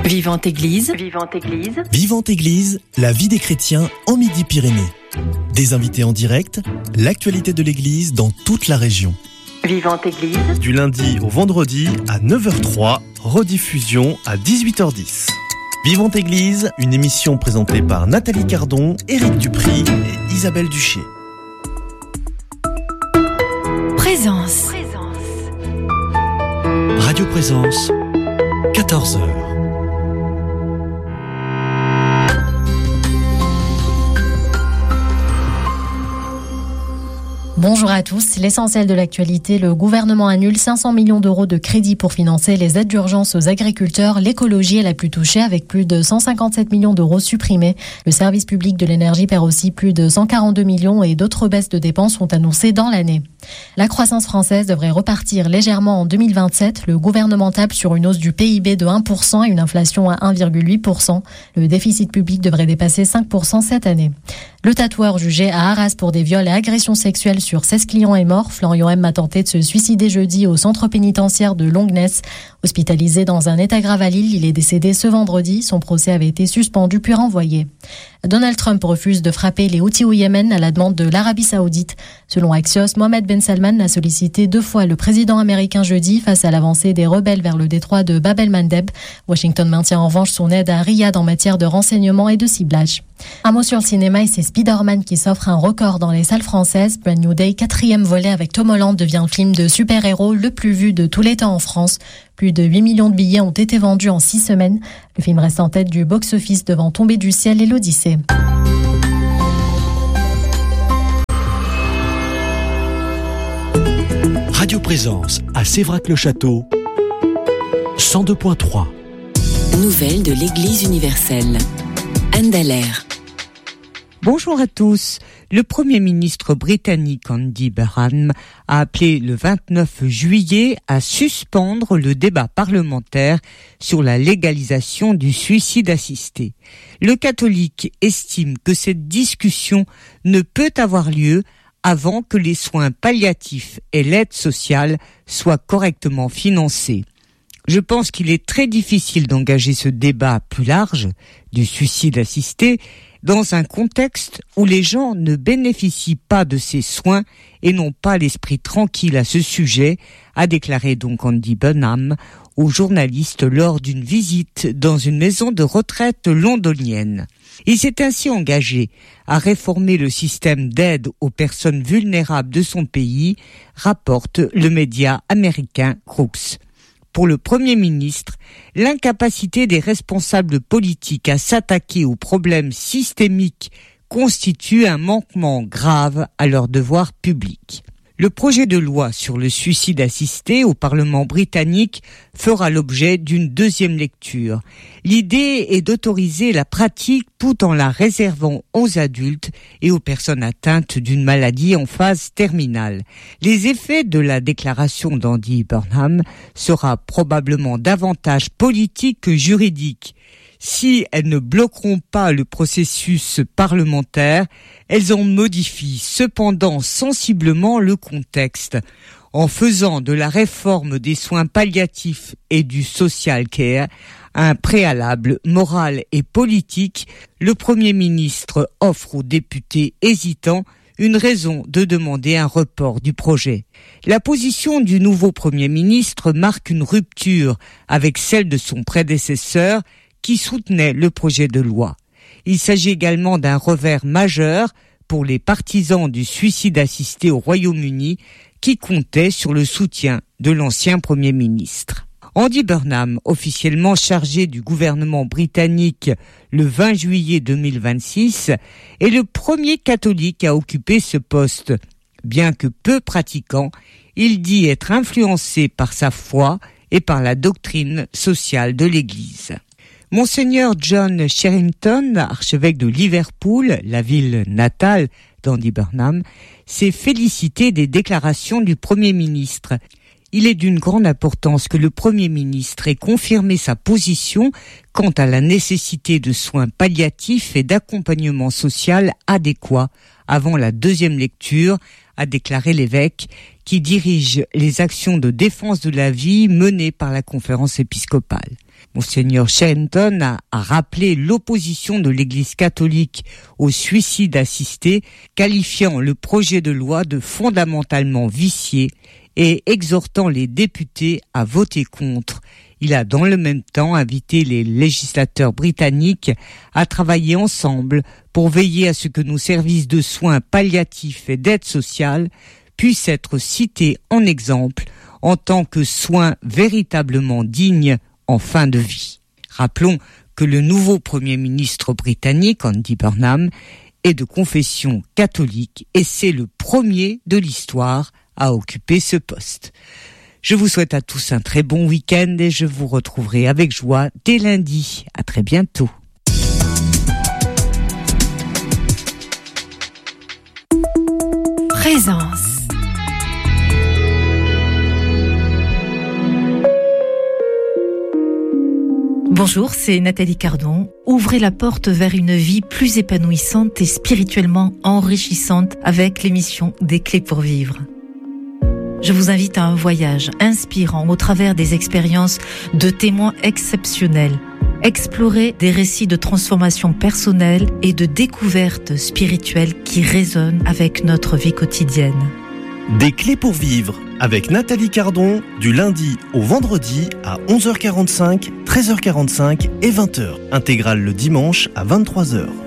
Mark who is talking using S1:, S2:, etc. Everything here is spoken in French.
S1: Vivante Église.
S2: Vivante Église, la vie des chrétiens en Midi-Pyrénées. Des invités en direct, l'actualité de l'Église dans toute la région.
S1: Vivante Église.
S2: Du lundi au vendredi à 9h03, rediffusion à 18h10. Vivante Église, une émission présentée par Nathalie Cardon, Éric Dupry et Isabelle Duché.
S1: Présence.
S2: Radio Présence, 14h.
S3: Bonjour à tous. L'essentiel de l'actualité, le gouvernement annule 500 millions d'euros de crédits pour financer les aides d'urgence aux agriculteurs. L'écologie est la plus touchée avec plus de 157 millions d'euros supprimés. Le service public de l'énergie perd aussi plus de 142 millions et d'autres baisses de dépenses sont annoncées dans l'année. La croissance française devrait repartir légèrement en 2027. Le gouvernement tape sur une hausse du PIB de 1% et une inflation à 1,8%. Le déficit public devrait dépasser 5% cette année. Le tatoueur jugé à Arras pour des viols et agressions sexuelles sur 16 clients est mort. Florian M a tenté de se suicider jeudi au centre pénitentiaire de Longnes. Hospitalisé dans un état grave à Lille, il est décédé ce vendredi. Son procès avait été suspendu puis renvoyé. Donald Trump refuse de frapper les Houthis au Yémen à la demande de l'Arabie Saoudite. Selon Axios, Mohammed Ben Salman a sollicité 2 fois le président américain jeudi face à l'avancée des rebelles vers le détroit de Bab el-Mandeb. Washington maintient en revanche son aide à Riyad en matière de renseignement et de ciblage. Un mot sur le cinéma et c'est Spider-Man qui s'offre un record dans les salles françaises. Brand New Day, 4e volet avec Tom Holland, devient le film de super-héros le plus vu de tous les temps en France. Plus de 8 millions de billets ont été vendus en 6 semaines. Le film reste en tête du box-office devant Tomber du ciel et l'Odyssée.
S4: Radio Présence à Sévrac-le-Château, 102.3.
S1: Nouvelles de l'Église universelle. Anne Dallaire.
S5: Bonjour à tous. Le Premier ministre britannique Andy Burnham a appelé le 29 juillet à suspendre le débat parlementaire sur la légalisation du suicide assisté. Le catholique estime que cette discussion ne peut avoir lieu avant que les soins palliatifs et l'aide sociale soient correctement financés. Je pense qu'il est très difficile d'engager ce débat plus large du suicide assisté dans un contexte où les gens ne bénéficient pas de ces soins et n'ont pas l'esprit tranquille à ce sujet, a déclaré donc Andy Burnham aux journalistes lors d'une visite dans une maison de retraite londonienne. Il s'est ainsi engagé à réformer le système d'aide aux personnes vulnérables de son pays, rapporte le média américain Crooks. Pour le Premier ministre, l'incapacité des responsables politiques à s'attaquer aux problèmes systémiques constitue un manquement grave à leur devoir public. Le projet de loi sur le suicide assisté au Parlement britannique fera l'objet d'une 2e lecture. L'idée est d'autoriser la pratique tout en la réservant aux adultes et aux personnes atteintes d'une maladie en phase terminale. Les effets de la déclaration d'Andy Burnham sera probablement davantage politique que juridique. Si elles ne bloqueront pas le processus parlementaire, elles en modifient cependant sensiblement le contexte. En faisant de la réforme des soins palliatifs et du social care un préalable moral et politique, le Premier ministre offre aux députés hésitants une raison de demander un report du projet. La position du nouveau Premier ministre marque une rupture avec celle de son prédécesseur qui soutenait le projet de loi. Il s'agit également d'un revers majeur pour les partisans du suicide assisté au Royaume-Uni qui comptaient sur le soutien de l'ancien Premier ministre. Andy Burnham, officiellement chargé du gouvernement britannique le 20 juillet 2026, est le premier catholique à occuper ce poste. Bien que peu pratiquant, il dit être influencé par sa foi et par la doctrine sociale de l'Église. Monseigneur John Sherrington, archevêque de Liverpool, la ville natale d'Andy Burnham, s'est félicité des déclarations du Premier ministre. Il est d'une grande importance que le Premier ministre ait confirmé sa position quant à la nécessité de soins palliatifs et d'accompagnement social adéquat avant la 2e lecture, a déclaré l'évêque qui dirige les actions de défense de la vie menées par la conférence épiscopale. Monseigneur Shenton a rappelé l'opposition de l'Église catholique au suicide assisté, qualifiant le projet de loi de fondamentalement vicié et exhortant les députés à voter contre. Il a dans le même temps invité les législateurs britanniques à travailler ensemble pour veiller à ce que nos services de soins palliatifs et d'aide sociale puissent être cités en exemple en tant que soins véritablement dignes en fin de vie. Rappelons que le nouveau Premier ministre britannique, Andy Burnham, est de confession catholique et c'est le premier de l'histoire à occuper ce poste. Je vous souhaite à tous un très bon week-end et je vous retrouverai avec joie dès lundi. À très bientôt.
S1: Présence.
S6: Bonjour, c'est Nathalie Cardon. Ouvrez la porte vers une vie plus épanouissante et spirituellement enrichissante avec l'émission Des Clés pour Vivre. Je vous invite à un voyage inspirant au travers des expériences de témoins exceptionnels. Explorer des récits de transformation personnelle et de découverte spirituelle qui résonnent avec notre vie quotidienne.
S2: Des Clés pour Vivre avec Nathalie Cardon du lundi au vendredi à 11h45, 13h45 et 20h. Intégrale le dimanche à 23h.